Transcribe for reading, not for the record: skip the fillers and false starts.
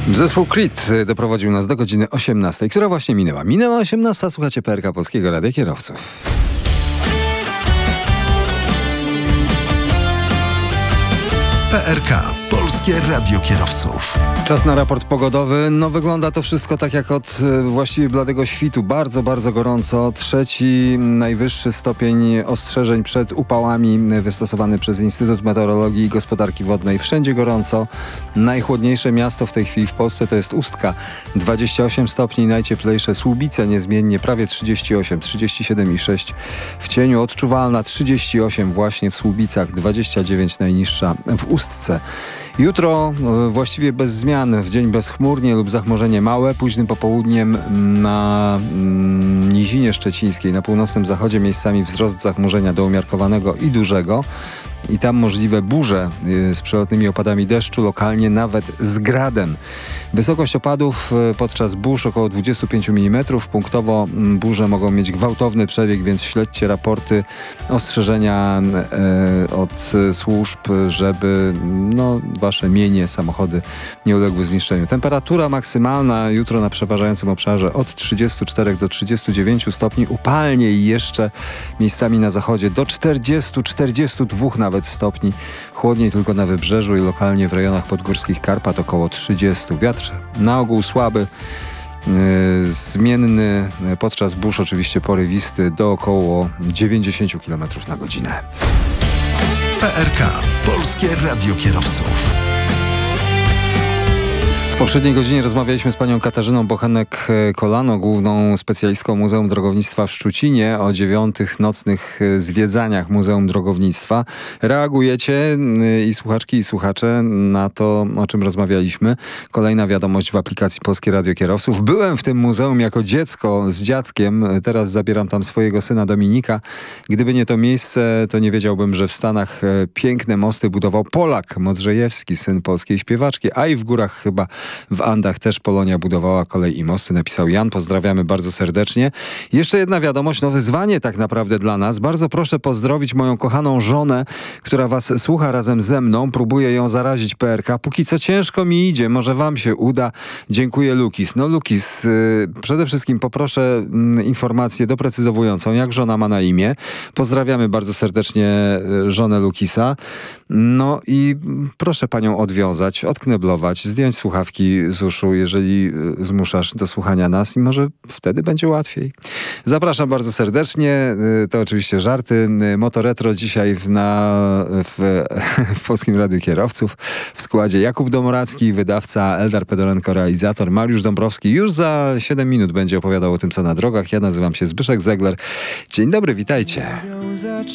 Zespół Creed doprowadził nas do godziny 18, która właśnie minęła. Minęła 18, słuchacie PRK Polskiego Radia Kierowców. PRK Polskie Radio Kierowców. Czas na raport pogodowy. No wygląda to wszystko tak jak od właściwie bladego świtu. Bardzo, bardzo gorąco. Trzeci najwyższy stopień ostrzeżeń przed upałami wystosowany przez Instytut Meteorologii i Gospodarki Wodnej. Wszędzie gorąco. Najchłodniejsze miasto w tej chwili w Polsce to jest Ustka. 28 stopni. Najcieplejsze Słubice niezmiennie prawie 38, 37,6 w cieniu. Odczuwalna 38 właśnie w Słubicach. 29 najniższa w Ustce. Jutro właściwie bez zmian, w dzień bezchmurnie lub zachmurzenie małe, późnym popołudniem na nizinie szczecińskiej, na północnym zachodzie miejscami wzrost zachmurzenia do umiarkowanego i dużego. I tam możliwe burze z przelotnymi opadami deszczu, lokalnie nawet z gradem. Wysokość opadów podczas burz około 25 mm. Punktowo burze mogą mieć gwałtowny przebieg, więc śledźcie raporty, ostrzeżenia od służb, żeby wasze mienie, samochody nie uległy zniszczeniu. Temperatura maksymalna jutro na przeważającym obszarze od 34 do 39 stopni. Upalnie i jeszcze miejscami na zachodzie do 40-42 nawet stopni. Chłodniej tylko na wybrzeżu i lokalnie w rejonach podgórskich Karpat około 30. Wiatr na ogół słaby, zmienny, podczas burz oczywiście porywisty do około 90 km na godzinę. PRK Polskie Radio Kierowców. W poprzedniej godzinie rozmawialiśmy z panią Katarzyną Bochenek-Kolano, główną specjalistką Muzeum Drogownictwa w Szczucinie, o 9 nocnych zwiedzaniach Muzeum Drogownictwa. Reagujecie i słuchaczki, i słuchacze na to, o czym rozmawialiśmy. Kolejna wiadomość w aplikacji Polskie Radio Kierowców. Byłem w tym muzeum jako dziecko z dziadkiem. Teraz zabieram tam swojego syna Dominika. Gdyby nie to miejsce, to nie wiedziałbym, że w Stanach piękne mosty budował Polak Modrzejewski, syn polskiej śpiewaczki, a i w górach chyba w Andach też Polonia budowała kolej i mosty, napisał Jan. Pozdrawiamy bardzo serdecznie. Jeszcze jedna wiadomość, wyzwanie tak naprawdę dla nas. Bardzo proszę pozdrowić moją kochaną żonę, która was słucha razem ze mną. Próbuję ją zarazić PRK. Póki co ciężko mi idzie, może wam się uda. Dziękuję, Lukis. Lukis, przede wszystkim poproszę informację doprecyzowującą, jak żona ma na imię. Pozdrawiamy bardzo serdecznie żonę Lukisa. I proszę panią odwiązać, odkneblować, zdjąć słuchawki z uszu, jeżeli zmuszasz do słuchania nas, i może wtedy będzie łatwiej. Zapraszam bardzo serdecznie. To oczywiście żarty. Motoretro dzisiaj w Polskim Radiu Kierowców. W składzie Jakub Domoracki, wydawca, Eldar Pedorenko, realizator, Mariusz Dąbrowski. Już za 7 minut będzie opowiadał o tym, co na drogach. Ja nazywam się Zbyszek Zegler. Dzień dobry, witajcie.